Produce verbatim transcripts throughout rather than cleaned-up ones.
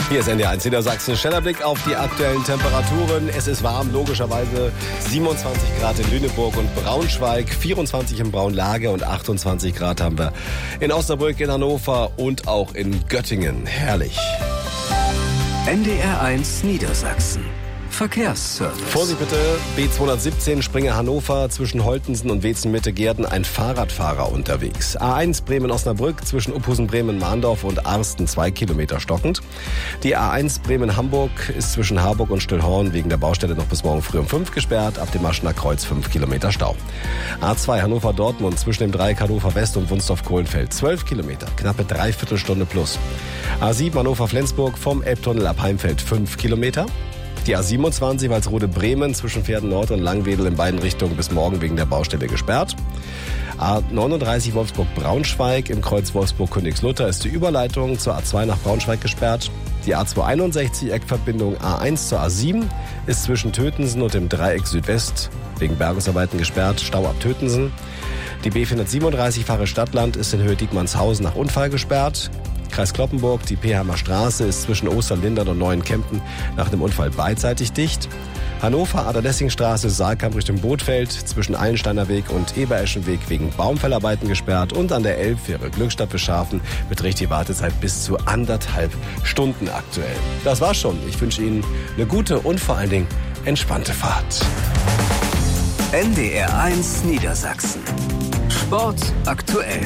Hier ist N D R eins Niedersachsen. Schneller Blick auf die aktuellen Temperaturen. Es ist warm, logischerweise siebenundzwanzig Grad in Lüneburg und Braunschweig, vierundzwanzig in Braunlage und achtundzwanzig Grad haben wir in Osnabrück, in Hannover und auch in Göttingen. Herrlich. N D R eins Niedersachsen. Verkehrsservice. Vorsicht bitte, B zweihundertsiebzehn Springer Hannover zwischen Holtensen und Wezen-Mitte-Gehrden ein Fahrradfahrer unterwegs. A eins Bremen-Osnabrück zwischen Uphusen-Bremen-Mahndorf und Arsten zwei Kilometer stockend. Die A eins Bremen-Hamburg ist zwischen Harburg und Stillhorn wegen der Baustelle noch bis morgen früh um fünf gesperrt. Ab dem Maschener Kreuz fünf Kilometer Stau. A zwei Hannover-Dortmund zwischen dem Dreieck Hannover-West und Wunsdorf-Kohlenfeld zwölf Kilometer, knappe Dreiviertelstunde plus. A sieben Hannover-Flensburg vom Elbtunnel ab Heimfeld fünf Kilometer. Die A siebenundzwanzig Walsrode-Bremen zwischen Pferden Nord und Langwedel in beiden Richtungen bis morgen wegen der Baustelle gesperrt. A neununddreißig Wolfsburg-Braunschweig im Kreuz Wolfsburg-Königslutter ist die Überleitung zur A zwei nach Braunschweig gesperrt. Die A zweihunderteinundsechzig Eckverbindung A eins zur A sieben ist zwischen Tötensen und dem Dreieck Südwest wegen Bergungsarbeiten gesperrt, Stau ab Tötensen. Die B vierhundertsiebenunddreißig Fahre Stadtland ist in Höhe Diekmannshausen nach Unfall gesperrt. Kreis Cloppenburg, die Peheimer Straße ist zwischen Osterlindern und Neuenkempen nach dem Unfall beidseitig dicht. Hannover, Ader-Lessing-Straße, Saalkamp Richtung Bootfeld, zwischen Eilensteiner Weg und Ebereschenweg wegen Baumfellarbeiten gesperrt und an der Elbfähre Glückstadt bis Schafen beträgt die Wartezeit bis zu anderthalb Stunden aktuell. Das war's schon. Ich wünsche Ihnen eine gute und vor allen Dingen entspannte Fahrt. N D R eins Niedersachsen. Sport aktuell.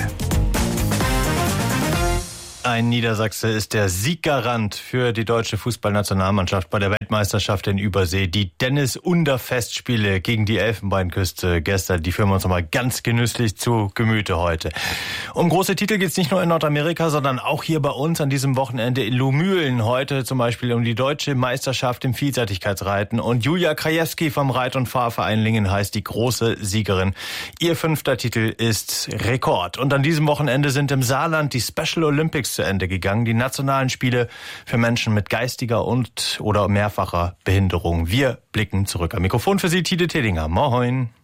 Ein Niedersachse ist der Sieggarant für die deutsche Fußballnationalmannschaft bei der Weltmeisterschaft in Übersee. Die Dennis-Under-Festspiele gegen die Elfenbeinküste gestern, die führen wir uns nochmal ganz genüsslich zu Gemüte heute. Um große Titel geht's nicht nur in Nordamerika, sondern auch hier bei uns an diesem Wochenende in Lohmühlen. Heute zum Beispiel um die deutsche Meisterschaft im Vielseitigkeitsreiten. Und Julia Krajewski vom Reit- und Fahrverein Lingen heißt die große Siegerin. Ihr fünfter Titel ist Rekord. Und an diesem Wochenende sind im Saarland die Special Olympics zu Ende gegangen. Die nationalen Spiele für Menschen mit geistiger und oder mehrfacher Behinderung. Wir blicken zurück. Am Mikrofon für Sie Tide Tedinger. Moin.